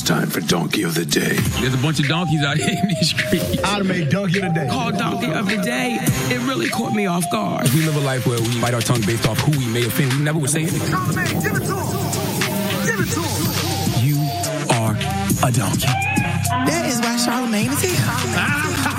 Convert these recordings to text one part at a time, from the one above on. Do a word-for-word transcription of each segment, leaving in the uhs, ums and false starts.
time for Donkey of the Day. There's a bunch of donkeys out here in these streets. I'd have made Donkey of the Day. Called Donkey of the Day. It really caught me off guard. We live a life where we bite our tongue based off who we may offend. We never would say anything. Charlamagne, give it to him. Give it to him. You are a donkey. That is why Charlamagne is here.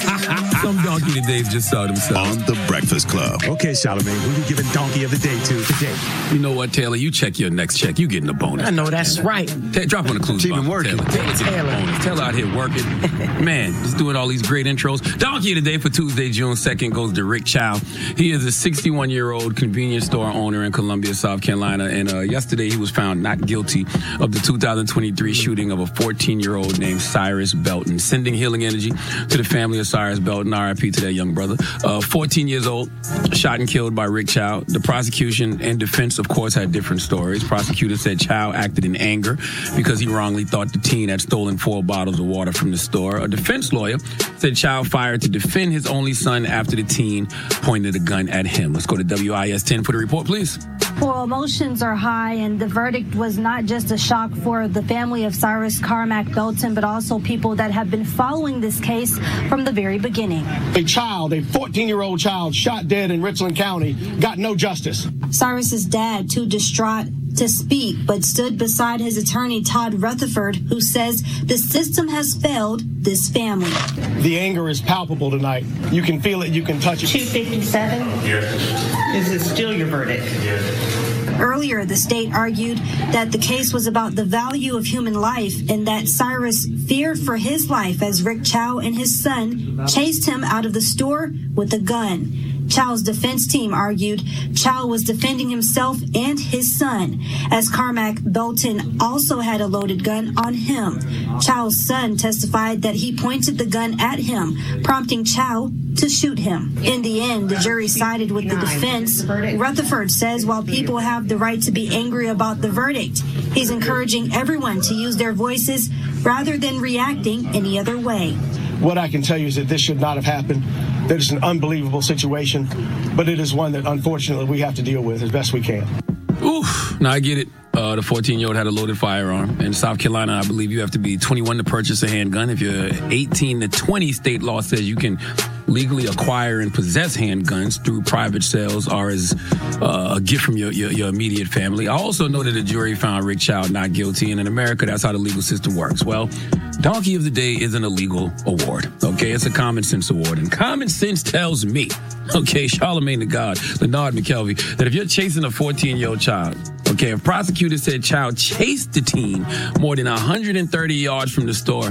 Some donkey todays just saw themselves. On The Breakfast Club. Okay, Charlamagne, who we giving Donkey of the Day to today? You know what, Taylor? You check your next check. You getting a bonus. I know that's right. Ta- drop on the clues. She been working. Taylor, Taylor, getting a bonus. Taylor out here working. Man, just doing all these great intros. Donkey of the Day for Tuesday, June second goes to Rick Chow. He is a sixty-one-year-old convenience store owner in Columbia, South Carolina. And uh, yesterday he was found not guilty of the two thousand twenty-three shooting of a fourteen-year-old named Cyrus Belton. Sending healing energy to the family of Cyrus Belton. R I P to that young brother. Uh, fourteen years old, shot and killed by Rick Chow. The prosecution and defense, of course, had different stories. Prosecutors said Chow acted in anger because he wrongly thought the teen had stolen four bottles of water from the store. A defense lawyer said Chow fired to defend his only son after the teen pointed a gun at him. Let's go to W I S ten for the report, please. Well, emotions are high, and the verdict was not just a shock for the family of Cyrus Carmack Belton, but also people that have been following this case from the very beginning. A child, a fourteen-year-old child, shot dead in Richland County, got no justice. Cyrus's dad, too distraught to speak, but stood beside his attorney, Todd Rutherford, who says the system has failed this family. The anger is palpable tonight. You can feel it, you can touch it. two fifty-seven? Yes. Is it still your verdict? Yes. Earlier, the state argued that the case was about the value of human life and that Cyrus feared for his life as Rick Chow and his son chased him out of the store with a gun. Chow's defense team argued Chow was defending himself and his son, as Carmack Belton also had a loaded gun on him. Chow's son testified that he pointed the gun at him, prompting Chow to shoot him. In the end, the jury sided with the defense. Rutherford says while people have the right to be angry about the verdict, he's encouraging everyone to use their voices rather than reacting any other way. What I can tell you is that this should not have happened. That is an unbelievable situation, but it is one that unfortunately we have to deal with as best we can. Oof. Now I get it. Uh, the fourteen-year-old had a loaded firearm. In South Carolina, I believe you have to be twenty-one to purchase a handgun. If you're eighteen to twenty, state law says you can legally acquire and possess handguns through private sales or as uh, a gift from your, your, your immediate family. I also know that the jury found Rick Chow not guilty, and in America, that's how the legal system works. Well, Donkey of the Day isn't a legal award, okay? It's a common sense award, and common sense tells me, okay, Charlamagne the God, Leonard McKelvey, that if you're chasing a fourteen-year-old child, okay, if prosecutors said child chased the teen more than one hundred thirty yards from the store,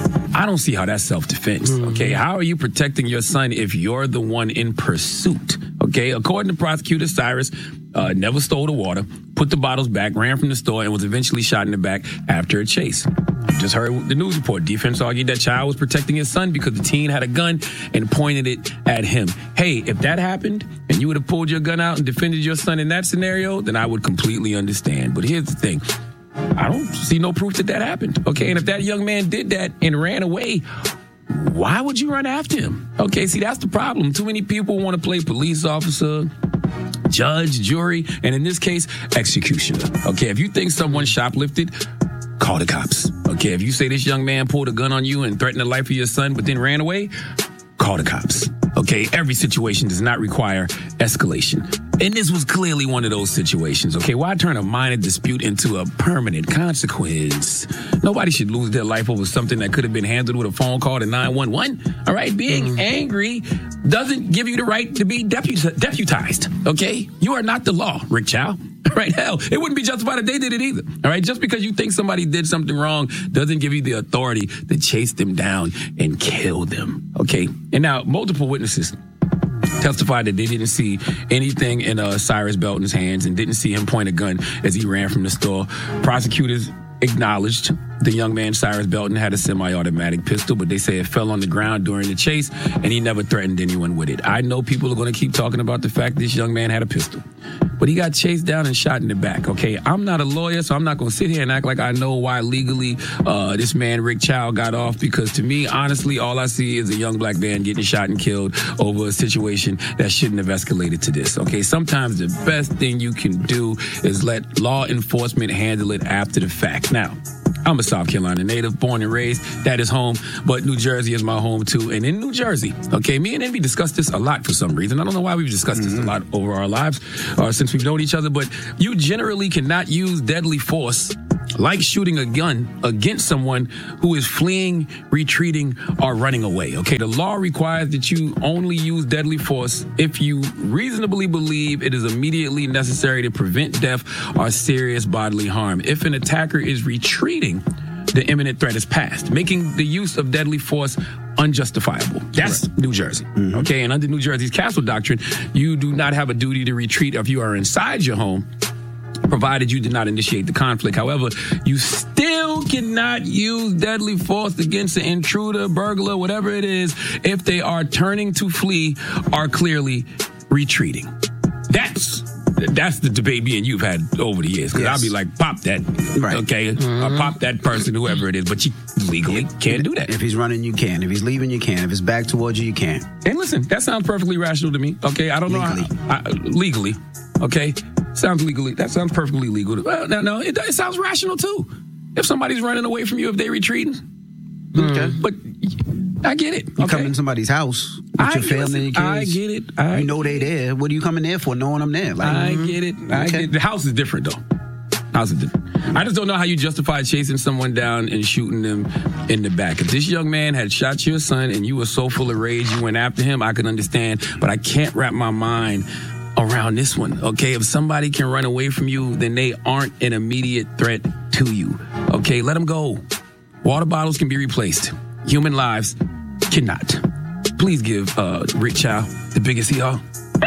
I don't see how that's self-defense, okay? How are you protecting your son if you're the one in pursuit, okay? According to prosecutors, Cyrus uh, never stole the water, put the bottles back, ran from the store, and was eventually shot in the back after a chase. You just heard the news report. Defense argued that Chow was protecting his son because the teen had a gun and pointed it at him. Hey, if that happened and you would have pulled your gun out and defended your son in that scenario, then I would completely understand. But here's the thing. I don't see no proof that that happened. Okay, and if that young man did that and ran away, why would you run after him? Okay, see, that's the problem. Too many people want to play police officer, judge, jury, and in this case, executioner. Okay, if you think someone shoplifted, call the cops. Okay, if you say this young man pulled a gun on you and threatened the life of your son but then ran away, call the cops. Okay, every situation does not require escalation. And this was clearly one of those situations, okay? Why turn a minor dispute into a permanent consequence? Nobody should lose their life over something that could have been handled with a phone call to nine one one, all right? Being mm. angry doesn't give you the right to be deput- deputized, okay? You are not the law, Rick Chow. Right? Hell, it wouldn't be justified if they did it either. All right? Just because you think somebody did something wrong doesn't give you the authority to chase them down and kill them. Okay? And now, multiple witnesses testified that they didn't see anything in uh, Cyrus Belton's hands and didn't see him point a gun as he ran from the store. Prosecutors acknowledged the young man, Cyrus Belton, had a semi-automatic pistol, but they say it fell on the ground during the chase, and he never threatened anyone with it. I know people are going to keep talking about the fact this young man had a pistol, but he got chased down and shot in the back, okay? I'm not a lawyer, so I'm not going to sit here and act like I know why legally uh, this man, Rick Chow, got off, because to me, honestly, all I see is a young black man getting shot and killed over a situation that shouldn't have escalated to this, okay? Sometimes the best thing you can do is let law enforcement handle it after the fact. Now, I'm a South Carolina native, born and raised. That is home, but New Jersey is my home too. And in New Jersey, okay, me and Envy discussed this a lot for some reason. I don't know why we've discussed mm-hmm. this a lot over our lives uh, since we've known each other, but you generally cannot use deadly force like shooting a gun against someone who is fleeing, retreating, or running away. Okay, the law requires that you only use deadly force if you reasonably believe it is immediately necessary to prevent death or serious bodily harm. If an attacker is retreating, the imminent threat is past, making the use of deadly force unjustifiable. That's right. New Jersey. Mm-hmm. Okay, and under New Jersey's Castle Doctrine, you do not have a duty to retreat if you are inside your home, provided you did not initiate the conflict. However, you still cannot use deadly force against an intruder, burglar, whatever it is, if they are turning to flee or clearly retreating. That's that's the debate me and you've had over the years. Because yes. I'll be like, pop that, right. okay, mm-hmm. or pop that person, whoever it is. But you legally can't do that. If he's running, you can. If he's leaving, you can. If it's back towards you, you can. And listen, that sounds perfectly rational to me. Okay, I don't legally. know how, I, legally. Okay. Sounds legally. That sounds perfectly legal. Well, no, no, it, it sounds rational too. If somebody's running away from you, if they're retreating, okay. But I get it. You okay. come in somebody's house with I, your family listen, and your kids. I get it. I you know they there. What are you coming there for? Knowing I'm there. Like, I mm-hmm. get it. I okay. get it. The house is different though. House is different. I just don't know how you justify chasing someone down and shooting them in the back. If this young man had shot your son and you were so full of rage you went after him, I could understand. But I can't wrap my mind around this one, okay? If somebody can run away from you, then they aren't an immediate threat to you, okay? Let them go. Water bottles can be replaced. Human lives cannot. Please give uh, Rick Chow the biggest hee-haw.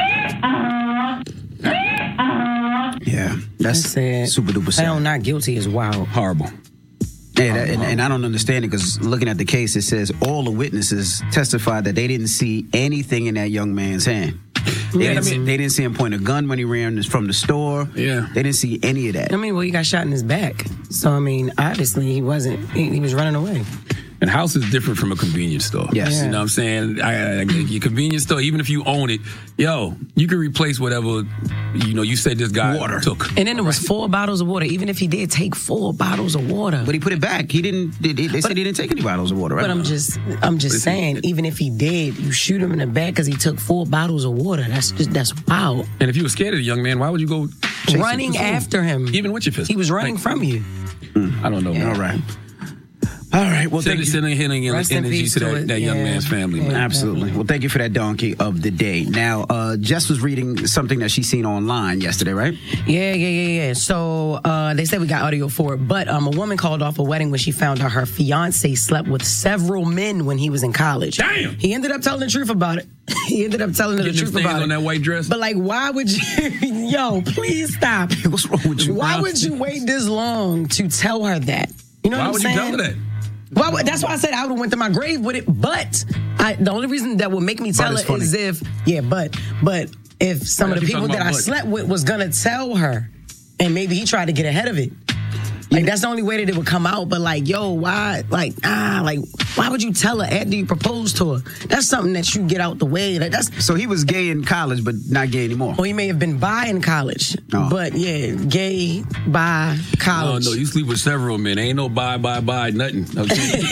Yeah, that's super duper sad. Found not guilty is wild. Horrible. Yeah, that, and, and I don't understand it because looking at the case, it says all the witnesses testified that they didn't see anything in that young man's hand. They, Yeah, didn't, I mean- they didn't see him point a gun when he ran from the store. Yeah. They didn't see any of that. I mean, well, he got shot in his back. So, I mean, obviously he wasn't, he, he was running away. And house is different from a convenience store. Yes. You know what I'm saying? I, I, your convenience store, even if you own it, yo, you can replace whatever, you know, you said this guy Water. took. And then there was four bottles of water, even if he did take four bottles of water. But he put it back. He didn't. They, they But- said he didn't take any bottles of water, right? But I'm just, I'm just saying, even if he did, you shoot him in the back because he took four bottles of water. That's just, that's wild. And if you were scared of the young man, why would you go chase him? Running after him. Even with your fist. He was running Like, from you. I don't know. Yeah. All right. All right. Well, thank Sending, you. sending healing Rest in energy peace to to that, it. that young Yeah. man's family, man. Absolutely. Well, thank you for that donkey of the day. Now, uh, Jess was reading something that she seen online yesterday, right? Yeah, yeah, yeah, yeah. So uh, they said we got audio for it, but um, a woman called off a wedding when she found out her fiance slept with several men when he was in college. Damn! He ended up telling the truth about it. He ended up telling her the Getting truth them stains about on it. that white dress. But like, why would you? Yo, please stop. What's wrong with you? Why bro? would you wait this long to tell her that? You know Why what would I'm you saying? tell her that? Why would, that's why I said I would have went to my grave with it. But I, the only reason that would make me tell it's her funny. is if, yeah, but but if some Why of the you people talking that I about butt? slept with was gonna tell her, and maybe he tried to get ahead of it. Like that's the only way that it would come out. But like, yo, why? Like, ah, like, why would you tell her after you propose to her? That's something that you get out the way. Like, that's. So he was gay in college, but not gay anymore. Well, he may have been bi in college, Oh. but yeah, gay, bi, Oh, college. no, you sleep with several men. Ain't no bye, bye, bye, nothing. Okay.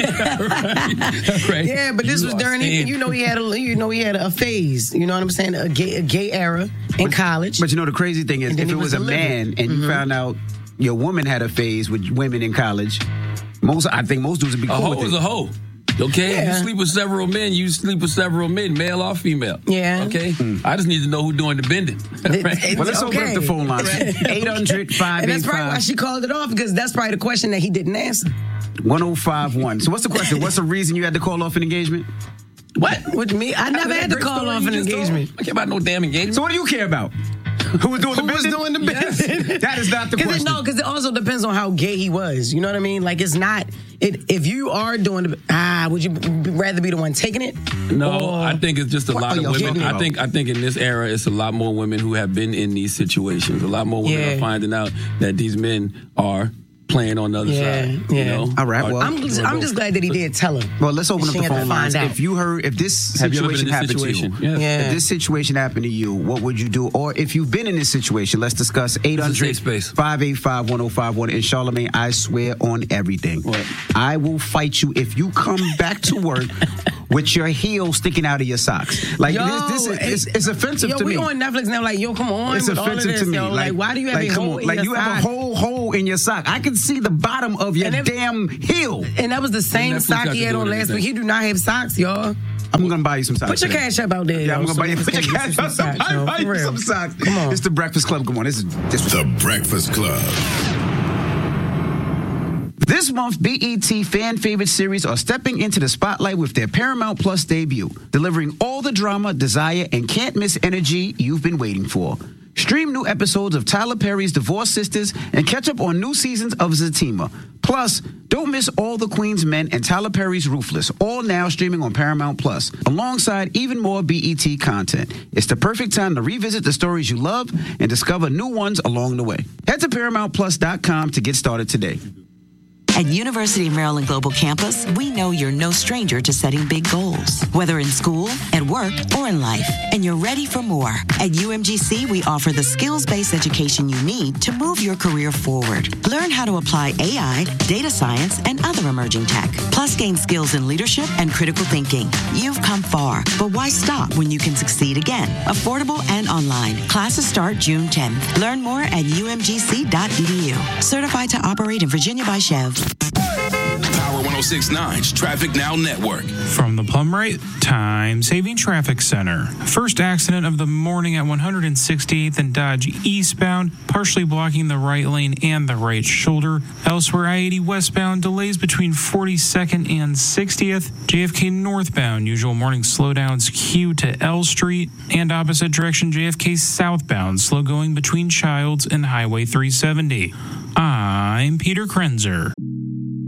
right. right. Yeah, but this You was are during staying- you know he had a you know he had a phase. You know what I'm saying? A gay a gay era in college. But you know the crazy thing is, And then if he it was, was a delivered. man and you found out your woman had a phase with women in college, most I think most dudes would be A cool hoe with is it. a hoe. Okay? Yeah. You sleep with several men, you sleep with several men, male or female. Yeah. Okay? I just need to know who's doing the bending. Right? Well, let's open up the phone lines. eight hundred, five And eight that's probably why five, she called it off because that's probably the question that he didn't answer. one oh five one. So what's the question? What's the reason you had to call off an engagement? What? With me, I never After had that to great call story off you an just told? engagement. I care about no damn engagement. So what do you care about? Who was doing Who the was business? doing the business? That is not the Because question. it, no, because it also depends on how gay he was. You know what I mean? Like it's not. It if you are doing the ah, would you b- rather be the one taking it? No, Or- I think it's just a What lot are of y'all women. talking I about? think I think in this era, it's a lot more women who have been in these situations. A lot more women Yeah. are finding out that these men are playing on the other Yeah, side. yeah. You know? All right, Or- well- I'm just, I'm just glad that he did tell her. Well, let's open And up she the had to phone find lines. out. If you heard, if this Have you ever been situation in this happened situation? to you, Yes. Yeah. if this situation happened to you, what would you do? Or if you've been in this situation, let's discuss eight hundred, safe space. five eight five, one oh five one. And Charlamagne, I swear on everything. What? I will fight you if you come back to work with your heel sticking out of your socks. Like, Yo, this, this is, it's, it's offensive yo, to we me. on Netflix now. Like, yo, come on. It's with all of offensive this, to me. Yo. Like, why do you have like, a come hole on. in Like, your you have a sock? whole hole in your sock. I can see the bottom of your And if- damn heel. And that was the same Netflix sock got he to had do on with last everything. week. He do not have socks, y'all. I'm gonna buy you some socks. Put your today. cash up out there. Yeah, I'm yo, gonna so buy you, niggas put your can get cash some up. socks, I'll yo. buy For you real. some socks. Come on. It's the Breakfast Club. Come on. This is this was The Breakfast Club. This month, B E T fan favorite series are stepping into the spotlight with their Paramount Plus debut, delivering all the drama, desire, and can't miss energy you've been waiting for. Stream new episodes of Tyler Perry's Divorced Sisters and catch up on new seasons of Zatima. Plus, don't miss All the Queen's Men and Tyler Perry's Ruthless, all now streaming on Paramount Plus, alongside even more B E T content. It's the perfect time to revisit the stories you love and discover new ones along the way. Head to Paramount Plus dot com to get started today. At University of Maryland Global Campus, we know you're no stranger to setting big goals, whether in school, at work, or in life, and you're ready for more. At U M G C, we offer the skills-based education you need to move your career forward. Learn how to apply A I, data science, and other emerging tech, plus gain skills in leadership and critical thinking. You've come far, but why stop when you can succeed again? Affordable and online. Classes start June tenth. Learn more at U M G C dot E D U. Certified to operate in Virginia by Chev. Power one oh six point nine's Traffic Now Network. From the Plum Rate Time Saving Traffic Center. First accident of the morning at one hundred sixty-eighth and Dodge eastbound, partially blocking the right lane and the right shoulder. Elsewhere, I eighty westbound, delays between forty-second and sixtieth. J F K northbound, usual morning slowdowns queue to L Street. And opposite direction, J F K southbound, slow going between Childs and Highway three seventy. I'm Peter Krenzer.